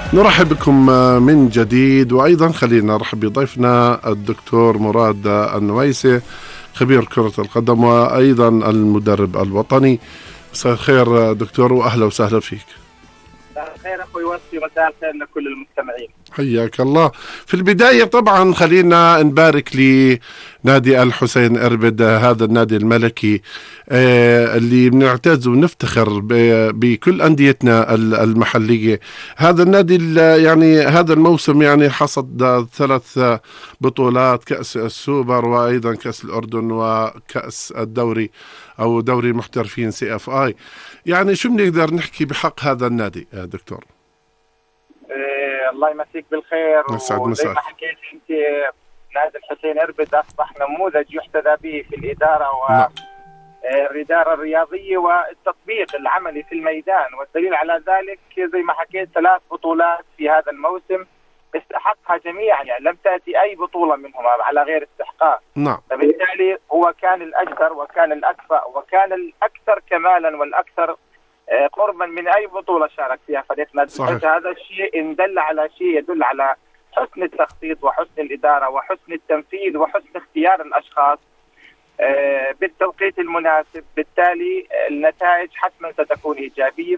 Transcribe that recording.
نرحب بكم من جديد، وأيضا خلينا نرحب بضيفنا الدكتور مراد النويسي، خبير كرة القدم وأيضا المدرب الوطني. مساء الخير دكتور، وأهلا وسهلا فيك. مساء الخير أخوي وصفي، مساء الخير لكل المستمعين. حياك الله. في البداية طبعا خلينا نبارك لنادي الحسين إربد، هذا النادي الملكي اللي بنعتز ونفتخر بكل أنديتنا المحلية. هذا النادي يعني هذا الموسم يعني حصد 3 بطولات، كأس السوبر وأيضا كأس الأردن وكأس الدوري أو دوري المحترفين CFI. يعني شو بنقدر نحكي بحق هذا النادي يا دكتور؟ الله يمسيك بالخير. يسعد وزي مساك. ما حكيت انت، نادي الحسين إربد اصبح نموذج يحتذى به في الاداره نعم. والاداره الرياضيه والتطبيق العملي في الميدان، والدليل على ذلك زي ما حكيت 3 بطولات في هذا الموسم استحقها جميعا، يعني لم تاتي اي بطوله منهم على غير استحقاق. نعم. فبالتالي هو كان الاجدر وكان الاكفأ وكان الاكثر كمالا والاكثر قربا من اي بطوله شارك فيها فريق نادي الحسين. هذا الشيء ان دل على شيء يدل على حسن التخطيط وحسن الاداره وحسن التنفيذ وحسن اختيار الاشخاص بالتوقيت المناسب. بالتالي النتائج حتما ستكون ايجابيه.